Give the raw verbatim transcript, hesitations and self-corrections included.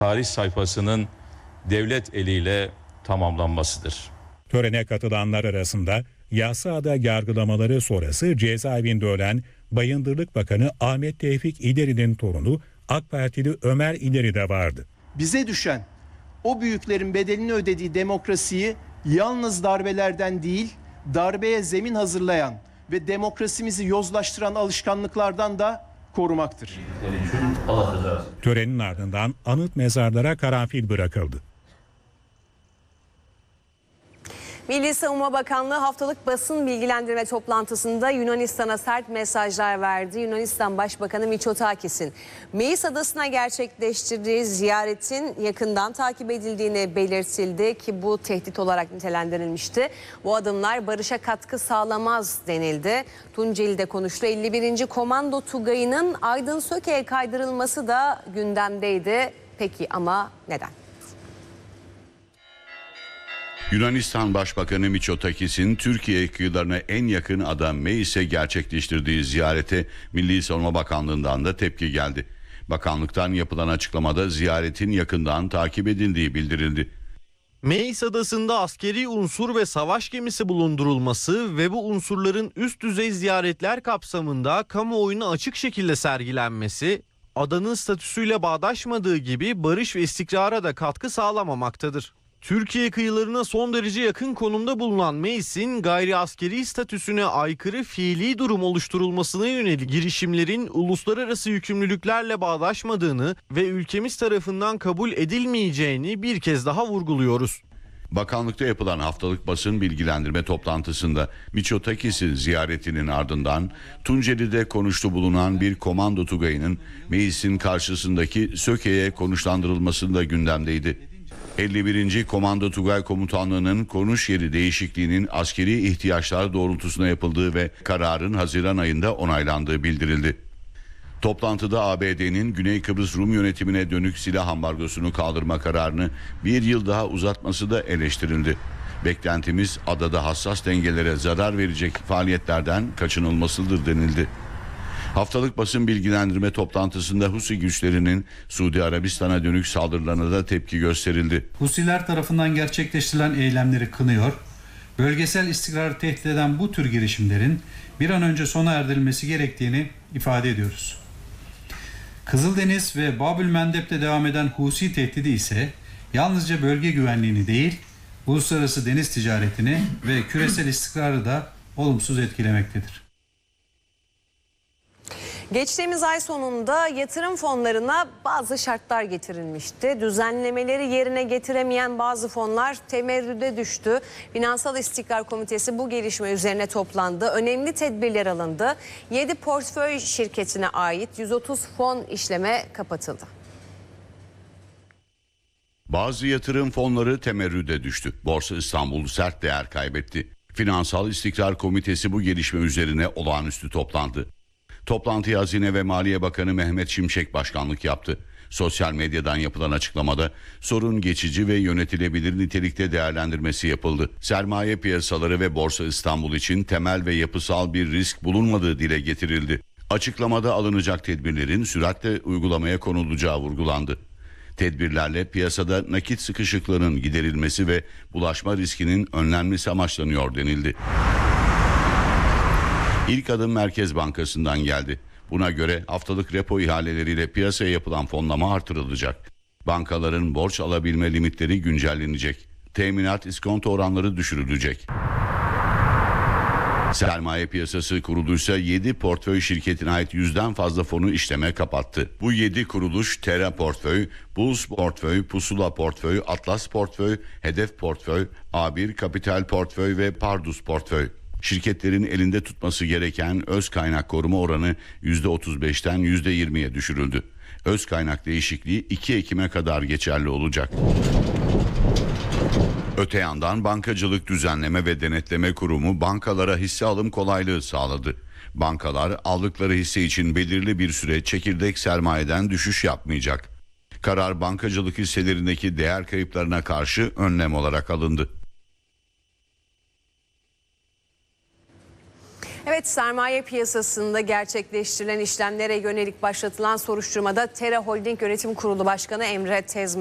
tarih sayfasının devlet eliyle tamamlanmasıdır. Törene katılanlar arasında Yassıada yargılamaları sonrası cezaevinde ölen Bayındırlık Bakanı Ahmet Tevfik İleri'nin torunu AK Partili Ömer İleri de vardı. Bize düşen o büyüklerin bedelini ödediği demokrasiyi yalnız darbelerden değil, darbeye zemin hazırlayan ve demokrasimizi yozlaştıran alışkanlıklardan da korumaktır. Törenin ardından anıt mezarlara karanfil bırakıldı. Milli Savunma Bakanlığı haftalık basın bilgilendirme toplantısında Yunanistan'a sert mesajlar verdi. Yunanistan Başbakanı Mitsotakis'in Meis Adası'na gerçekleştirdiği ziyaretin yakından takip edildiğini belirtildi ki bu tehdit olarak nitelendirilmişti. Bu adımlar barışa katkı sağlamaz denildi. Tunceli'de konuştu. elli birinci Komando Tugayı'nın Aydın Söke'ye kaydırılması da gündemdeydi. Peki ama neden? Yunanistan Başbakanı Mitsotakis'in Türkiye kıyılarına en yakın ada Meis'e gerçekleştirdiği ziyarete Milli Savunma Bakanlığı'ndan da tepki geldi. Bakanlıktan yapılan açıklamada ziyaretin yakından takip edildiği bildirildi. Meis Adası'nda askeri unsur ve savaş gemisi bulundurulması ve bu unsurların üst düzey ziyaretler kapsamında kamuoyuna açık şekilde sergilenmesi, adanın statüsüyle bağdaşmadığı gibi barış ve istikrara da katkı sağlamamaktadır. Türkiye kıyılarına son derece yakın konumda bulunan Meis'in gayri askeri statüsüne aykırı fiili durum oluşturulmasına yönelik girişimlerin uluslararası yükümlülüklerle bağdaşmadığını ve ülkemiz tarafından kabul edilmeyeceğini bir kez daha vurguluyoruz. Bakanlıkta yapılan haftalık basın bilgilendirme toplantısında Mitsotakis'in ziyaretinin ardından Tunceli'de konuştu bulunan bir komando tugayının Meis'in karşısındaki Söke'ye konuşlandırılması da gündemdeydi. elli birinci Komando Tugay Komutanlığı'nın konuş yeri değişikliğinin askeri ihtiyaçlar doğrultusunda yapıldığı ve kararın Haziran ayında onaylandığı bildirildi. Toplantıda A B D'nin Güney Kıbrıs Rum yönetimine dönük silah ambargosunu kaldırma kararını bir yıl daha uzatması da eleştirildi. Beklentimiz adada hassas dengelere zarar verecek faaliyetlerden kaçınılmasıdır denildi. Haftalık basın bilgilendirme toplantısında Husi güçlerinin Suudi Arabistan'a dönük saldırılarına da tepki gösterildi. Husiler tarafından gerçekleştirilen eylemleri kınıyor, bölgesel istikrarı tehdit eden bu tür girişimlerin bir an önce sona erdirilmesi gerektiğini ifade ediyoruz. Kızıldeniz ve Babül Mendeb'de devam eden Husi tehdidi ise yalnızca bölge güvenliğini değil, uluslararası deniz ticaretini ve küresel istikrarı da olumsuz etkilemektedir. Geçtiğimiz ay sonunda yatırım fonlarına bazı şartlar getirilmişti. Düzenlemeleri yerine getiremeyen bazı fonlar temerrüde düştü. Finansal İstikrar Komitesi bu gelişme üzerine toplandı. Önemli tedbirler alındı. yedi portföy şirketine ait yüz otuz fon işleme kapatıldı. Bazı yatırım fonları temerrüde düştü. Borsa İstanbul sert değer kaybetti. Finansal İstikrar Komitesi bu gelişme üzerine olağanüstü toplandı. Toplantıya Hazine ve Maliye Bakanı Mehmet Şimşek başkanlık yaptı. Sosyal medyadan yapılan açıklamada sorun geçici ve yönetilebilir nitelikte değerlendirmesi yapıldı. Sermaye piyasaları ve Borsa İstanbul için temel ve yapısal bir risk bulunmadığı dile getirildi. Açıklamada alınacak tedbirlerin süratle uygulamaya konulacağı vurgulandı. Tedbirlerle piyasada nakit sıkışıklığının giderilmesi ve bulaşma riskinin önlenmesi amaçlanıyor denildi. İlk adım Merkez Bankası'ndan geldi. Buna göre haftalık repo ihaleleriyle piyasaya yapılan fonlama artırılacak. Bankaların borç alabilme limitleri güncellenecek. Teminat iskonto oranları düşürülecek. Sermaye Piyasası Kuruluş'sa yedi portföy şirketine ait yüzden fazla fonu işleme kapattı. Bu yedi kuruluş Terra Portföy, Bulls Portföy, Pusula Portföy, Atlas Portföy, Hedef Portföy, A bir Kapital Portföy ve Pardus Portföy. Şirketlerin elinde tutması gereken öz kaynak koruma oranı yüzde otuz beşten yüzde yirmiye düşürüldü. Öz kaynak değişikliği iki Ekim'e kadar geçerli olacak. Öte yandan Bankacılık Düzenleme ve Denetleme Kurumu bankalara hisse alım kolaylığı sağladı. Bankalar aldıkları hisse için belirli bir süre çekirdek sermayeden düşüş yapmayacak. Karar bankacılık hisselerindeki değer kayıplarına karşı önlem olarak alındı. Evet. Evet, sermaye piyasasında gerçekleştirilen işlemlere yönelik başlatılan soruşturmada Tera Holding Yönetim Kurulu Başkanı Emre Tezmen